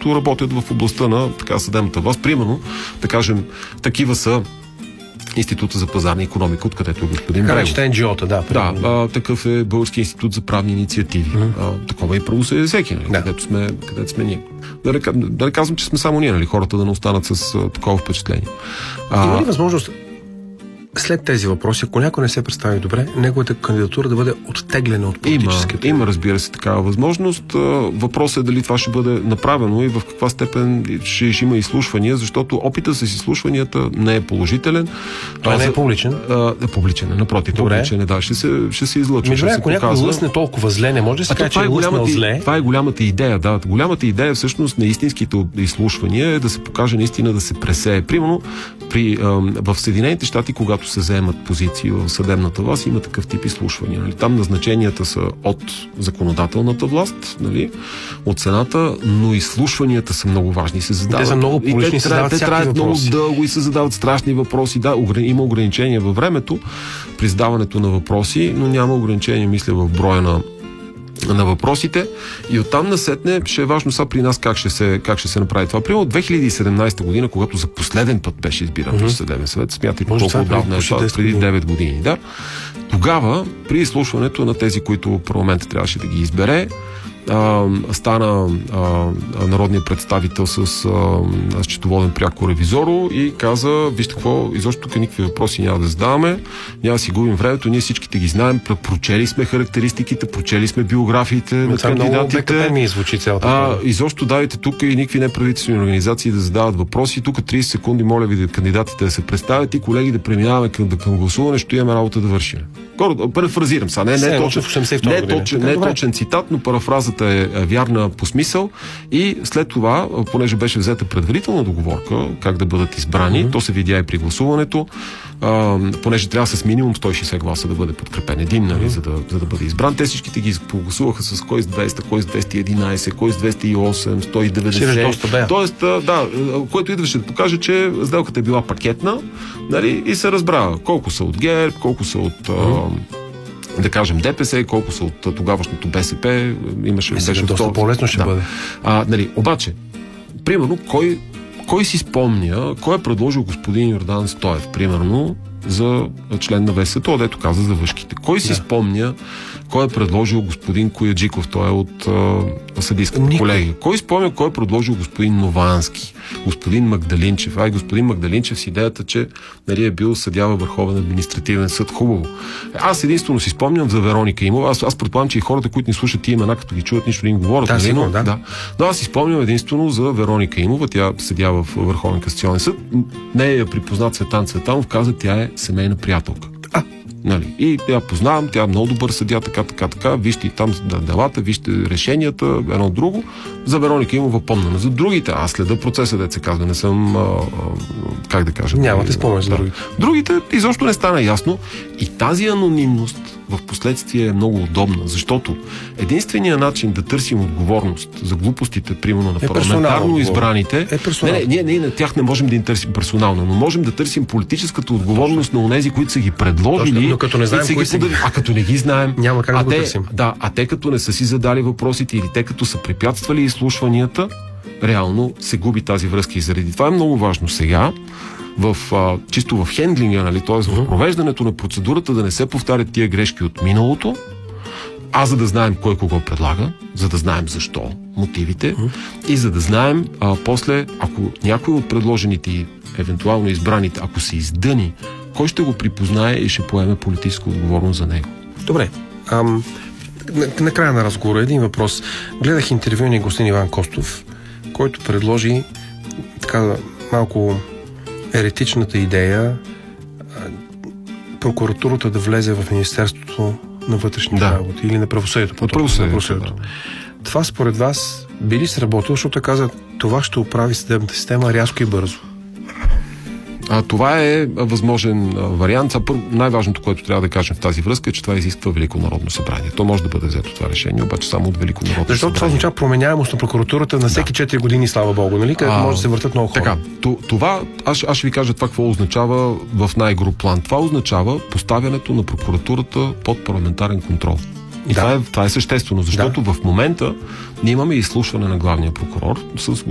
които работят в областта на съдебната власт. Примерно, да кажем, такива са Института за пазарна икономика, откъдето е господин Брегов. Да, такъв е Български институт за правни инициативи. Такова и правосъдие всеки, където сме ние. Да не казвам, че сме само ние, нали, хората да не останат с такова впечатление. Има ли възможност след тези въпроси, ако някой не се представи добре, неговата кандидатура да бъде оттеглена от политическите? Има, разбира се, такава възможност. Въпросът е дали това ще бъде направено и в каква степен ще има изслушвания, защото опитът с изслушванията не е положителен. Той не е публичен? Публичен, напротив, публичен е, да, ще се излъчва. Добре, ако някой лъсне толкова зле, не може да се каже, че е лъснал зле. Това е голямата идея, да. Голямата идея всъщност на истинските изслушвания е да се покаже наистина да се пресее. Примерно, в Съединените щати, когато се заемат позиции в съдебната власт, има такъв тип изслушвания. Нали? Там назначенията са от законодателната власт, нали? От Сената, но изслушванията са много важни. Те са много публични, те траят много дълго и се задават страшни въпроси. Да, има ограничения във времето при задаването на въпроси, но няма ограничения, мисля, в броя на въпросите, и оттам насетне ще е важно сега при нас как ще се направи това. Примерно 2017 година, когато за последен път беше избиран в съдебен съвет, смятайте колко отдавна е това, преди 9 години. Да. Тогава, при изслушването на тези, които парламентът трябваше да ги избере, стана народният представител с счетоводен пряко ревизоро и каза: вижте какво, изобщо тук никакви въпроси няма да задаваме, няма да си губим времето, ние всичките ги знаем, прочели сме характеристиките, прочели сме биографиите на кандидатите. Изобщо давайте тук и никакви неправителствени организации да задават въпроси. Тук 30 секунди, моля ви, кандидатите да се представят и колеги да преминаваме към гласуване, ще имаме работа да вършим. Парафразирам сега, не е точен цитат, но парафразата е вярна по смисъл, и след това, понеже беше взета предварителна договорка как да бъдат избрани, то се видя и при гласуването, понеже трябва с минимум 160 гласа да бъде подкрепен един, нали, за да бъде избран. Те всичките ги погласуваха с кой с 200, кой с 211, кой с 208, 190. Тоест, да, което идваше да покаже, че сделката е била пакетна, нали, и се разбра колко са от ГЕРБ, колко са от да кажем ДПС, колко са от тогавашното БСП. Беше доста по-лесно ще бъде. Нали, обаче, примерно, кой си спомня, кой е предложил господин Йордан Стоев, примерно, за член на ВСТО, дето каза за въшките. Кой си спомня, кой е предложил господин Кояджиков, той е от съдийската колегия. Кой спомня, кой е предложил господин Новански, господин Магдалинчев. Господин Магдалинчев с идеята, че, нали, е бил съдия във Върховен административен съд. Хубаво. Аз единствено си спомням за Вероника Имова. Аз предполагам, че и хората, които ни слушат тия имена, като ги чуят, нищо да им говорят. Но аз си спомням единствено за Вероника Имова. Тя съдия в Върховен касационен съд. Не е припознат Цветан Цветанов, каза, тя е семейна приятелка. Нали? И я познавам, тя е много добър съдия, така. Вижте и там делата, вижте решенията, едно друго. За Вероника Имова помня. За другите, аз следа процеса, дет се казва, не съм, как да кажа. Нямате спомен за другите. Другите изобщо не стана ясно. И тази анонимност в последствие е много удобна, защото единственият начин да търсим отговорност за глупостите, примерно на парламентарно избраните, ние на тях не можем да им търсим персонално, но можем да търсим политическата отговорност на онези, които са ги предложили. Но като не знаем като не ги знаем, няма как да го търсим. А те като не са си задали въпросите или те като са препятствали изслушванията, реално се губи тази връзка, и заради това е много важно сега чисто в хендлинга, нали, т.е. в провеждането на процедурата да не се повтарят тия грешки от миналото, за да знаем кой кого предлага, за да знаем защо, мотивите, и за да знаем после, ако някой от предложените и евентуално избраните, ако се издъни, кой ще го припознае и ще поеме политическа отговорност за него. Добре. На края на разговора един въпрос. Гледах интервю на господин Иван Костов, който предложи така малко еретичната идея прокуратурата да влезе в Министерството на вътрешните работи или на правосъдието. Това според вас би ли сработило, защото каза, това ще оправи съдебната система рязко и бързо? Това е възможен вариант. Най-важното, което трябва да кажем в тази връзка, е, че това изисква Велико народно събрание. То може да бъде взето това решение, обаче само от Велико народно събрание. Защото това означава променяемост на прокуратурата на всеки 4 години, слава Богу, нали? Където може да се въртат много хора. Това, аз ще ви кажа това какво означава в най-груб план. Това означава поставянето на прокуратурата под парламентарен контрол. И това е съществено, защото в момента ние имаме изслушване на главния прокурор с